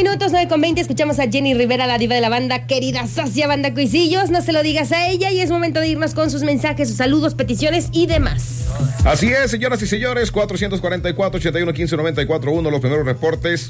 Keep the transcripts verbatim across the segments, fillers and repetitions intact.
minutos, nueve con veinte, escuchamos a Jenny Rivera, la diva de la banda, querida socia Banda Cuisillos. No se lo digas a ella y es momento de irnos con sus mensajes, sus saludos, peticiones y demás. Así es, señoras y señores, cuatrocientos cuarenta y cuatro, ochenta y uno, quince, noventa y cuatro, uno, los primeros reportes.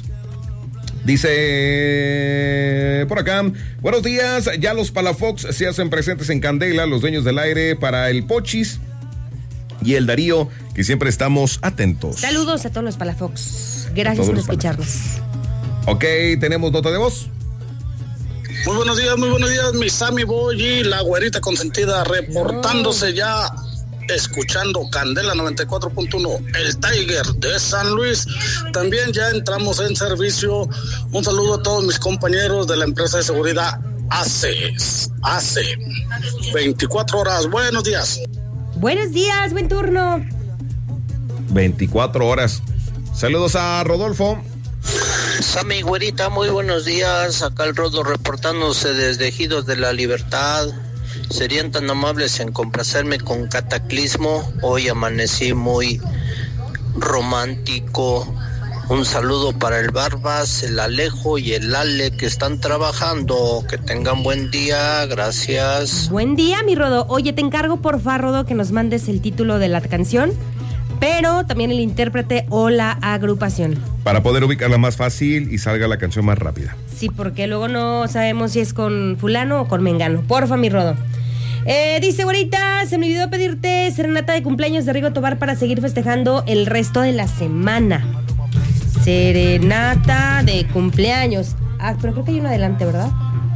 Dice por acá, buenos días, ya los Palafox se hacen presentes en Candela, los dueños del aire para el Pochis y el Darío, que siempre estamos atentos. Saludos a todos los Palafox, gracias por escucharnos. Ok, tenemos nota de voz. Muy buenos días, muy buenos días, mi Sammy Boy y la güerita consentida reportándose oh. ya, escuchando Candela noventa y cuatro punto uno, el Tiger de San Luis. También ya entramos en servicio. Un saludo a todos mis compañeros de la empresa de seguridad A C E S, A C E, veinticuatro horas. Buenos días. Buenos días, buen turno. veinticuatro horas. Saludos a Rodolfo. Sammy, güerita, muy buenos días. Acá el Rodo reportándose desde Ejidos de la Libertad. Serían tan amables en complacerme con Cataclismo. Hoy amanecí muy romántico. Un saludo para el Barbas, el Alejo y el Ale que están trabajando. Que tengan buen día, gracias. Buen día, mi Rodo. Oye, te encargo, porfa, Rodo, que nos mandes el título de la canción, pero también el intérprete o la agrupación. Para poder ubicarla más fácil y salga la canción más rápida. Sí, porque luego no sabemos si es con fulano o con mengano. Porfa, mi Rodo. Eh, dice, güerita, se me olvidó pedirte serenata de cumpleaños de Rigo Tobar para seguir festejando el resto de la semana. Serenata de cumpleaños. Ah, pero creo que hay uno adelante, ¿verdad?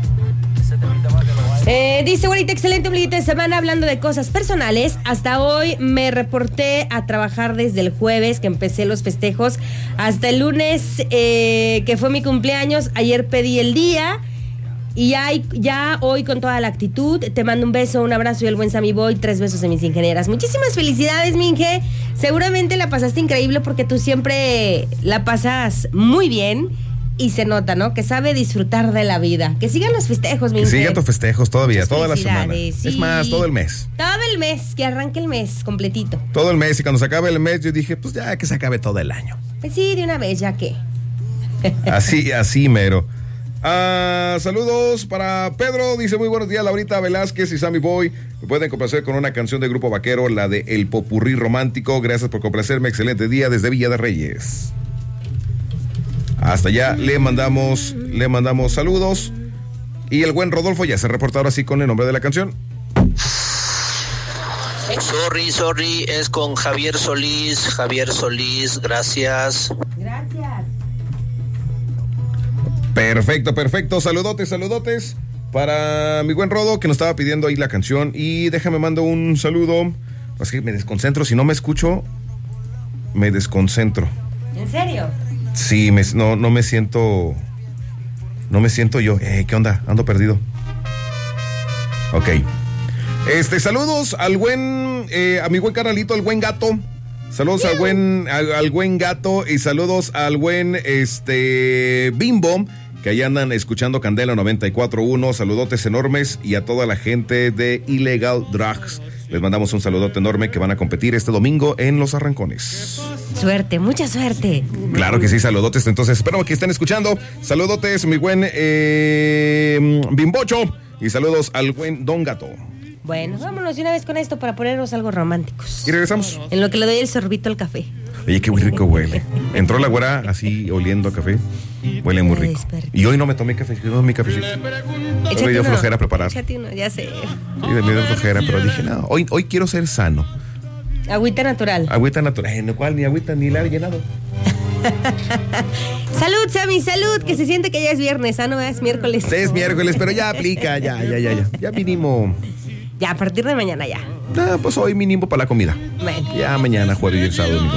Eh, dice, güerita, excelente ombliguito de semana hablando de cosas personales. Hasta hoy me reporté a trabajar desde el jueves que empecé los festejos hasta el lunes eh, que fue mi cumpleaños. Ayer pedí el día y ya, ya hoy con toda la actitud. Te mando un beso, un abrazo y el buen Sammy Boy. Tres besos de mis ingenieras. Muchísimas felicidades, Minge. Seguramente la pasaste increíble porque tú siempre la pasas muy bien. Y se nota, ¿no? Que sabe disfrutar de la vida. Que sigan los festejos, mi. Que sigan tus festejos todavía, toda la semana. Sí. Es más, todo el mes. Todo el mes, que arranque el mes completito. Todo el mes, y cuando se acabe el mes, yo dije, pues ya que se acabe todo el año. Pues sí, de una vez, ya que. Así, así, mero. Ah, saludos para Pedro, dice muy buenos días, Laurita Velázquez y Sammy Boy. Me pueden complacer con una canción de Grupo Vaquero, la de El Popurrí Romántico. Gracias por complacerme, excelente día desde Villa de Reyes. Hasta allá le mandamos, le mandamos saludos. Y el buen Rodolfo ya se reportó ahora sí con el nombre de la canción. Sorry, sorry, es con Javier Solís. Javier Solís, gracias. Gracias. Perfecto, perfecto. Saludotes, saludotes para mi buen Rodo que nos estaba pidiendo ahí la canción. Y déjame mando un saludo. Es que me desconcentro, si no me escucho, me desconcentro. ¿En serio? Sí, me, no, no me siento, no me siento yo. Eh, ¿Qué onda? Ando perdido. Ok. Este, saludos al buen, eh, a mi buen carnalito, al buen gato. Saludos al buen, al, al buen gato y saludos al buen, este, Bimbo, que ahí andan escuchando Candela noventa y cuatro punto uno. Saludotes enormes y a toda la gente de Illegal Drugs. Les mandamos un saludote enorme que van a competir este domingo en Los Arrancones. Suerte, mucha suerte. Claro que sí, saludotes. Entonces, espero que estén escuchando. Saludotes, mi buen eh, Bimbocho. Y saludos al buen Don Gato. Bueno, vámonos de una vez con esto para ponernos algo románticos. Y regresamos. En lo que le doy el sorbito al café. Oye, qué muy rico huele. Entró la güera así oliendo a café. Huele muy rico. Y hoy no me tomé café, no mi cafecito. Hoy me dio flojera preparar. Échate uno, ya sé. Sí, me dio flojera, pero dije, no, hoy, hoy quiero ser sano. Agüita natural. Agüita natural, en lo cual ni agüita ni la he llenado. Salud, Sammy, salud, que se siente que ya es viernes, ¿ah? No es miércoles. Es miércoles, pero ya aplica, ya, ya, ya, ya. Ya mínimo. Ya, a partir de mañana ya. Ah, pues hoy mínimo para la comida. Bueno. Ya mañana, jueves y el sábado.